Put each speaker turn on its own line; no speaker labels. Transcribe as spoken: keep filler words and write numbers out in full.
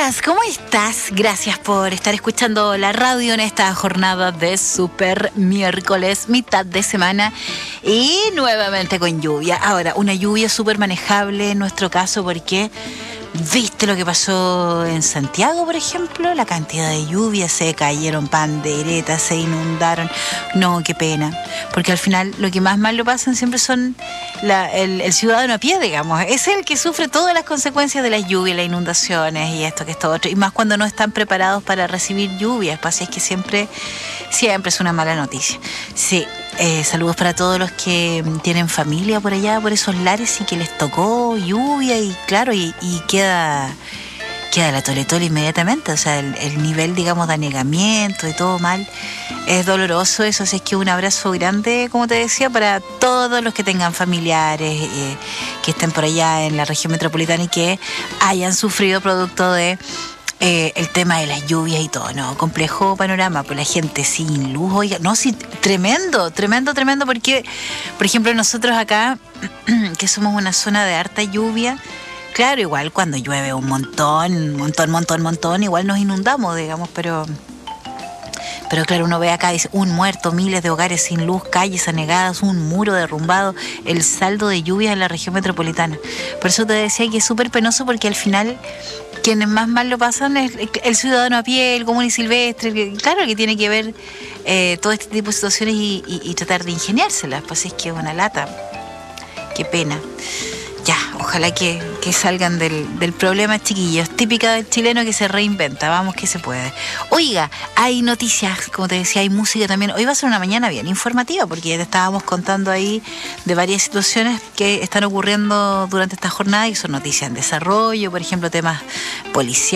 días, ¿cómo estás? Gracias por estar escuchando la radio en esta jornada de super miércoles, mitad de semana y nuevamente con lluvia. Ahora, una lluvia súper manejable en nuestro caso porque ¿viste lo que pasó en Santiago, por ejemplo? La cantidad de lluvia, se cayeron panderetas, se inundaron. No, qué pena. Porque al final lo que más mal lo pasan siempre son la, el, el ciudadano a pie, digamos. Es el que sufre todas las consecuencias de las lluvias, las inundaciones y esto que esto otro. Y más cuando no están preparados para recibir lluvias. Pues así es que siempre, siempre es una mala noticia. Sí. Eh, saludos para todos los que tienen familia por allá, por esos lares y que les tocó lluvia y claro, y, y queda, queda la toletole inmediatamente, o sea, el, el nivel, digamos, de anegamiento y todo mal, es doloroso eso, así es que un abrazo grande, como te decía, para todos los que tengan familiares, eh, que estén por allá en la región metropolitana y que hayan sufrido producto de Eh, el tema de las lluvias y todo, ¿no? Complejo panorama, pues la gente sin luz, oiga, no, sí, tremendo, tremendo, tremendo, porque, por ejemplo, nosotros acá, que somos una zona de harta lluvia, claro, igual cuando llueve un montón, montón, montón, montón, igual nos inundamos, digamos, pero... Pero claro, uno ve acá, dice, un muerto, miles de hogares sin luz, calles anegadas, un muro derrumbado, el saldo de lluvias en la región metropolitana. Por eso te decía que es súper penoso porque al final quienes más mal lo pasan es el ciudadano a pie, el común y silvestre, que, claro que tiene que ver eh, todo este tipo de situaciones y, y, y tratar de ingeniárselas, pues es que es una lata. Qué pena. Ya, ojalá que, que salgan del, del problema, chiquillos. Típica del chileno que se reinventa. Vamos que se puede. Oiga, hay noticias, como te decía, hay música también. Hoy va a ser una mañana bien informativa porque ya te estábamos contando ahí de varias situaciones que están ocurriendo durante esta jornada y son noticias en desarrollo, por ejemplo, temas policiales.